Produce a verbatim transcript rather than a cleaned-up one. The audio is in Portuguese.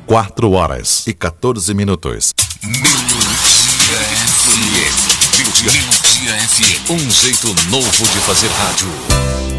quatro horas e quatorze minutos. Melodia F M. Melodia F M. Um jeito novo de fazer rádio.